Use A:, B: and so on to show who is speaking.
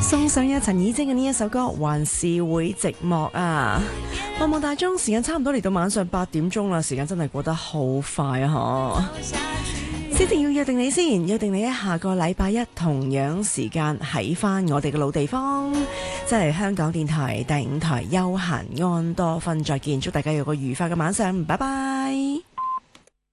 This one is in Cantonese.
A: 送上有陳綺貞嘅呢一首歌，還是會寂寞啊！望望大鐘，時間差唔多嚟到晚上8點鐘啦，時間真係過得好快啊！先至要約定你先，約定你下個禮拜一同樣時間喺翻我哋嘅老地方，即係香港電台第5台休閒安多芬，再見，祝大家有個愉快嘅晚上，拜拜。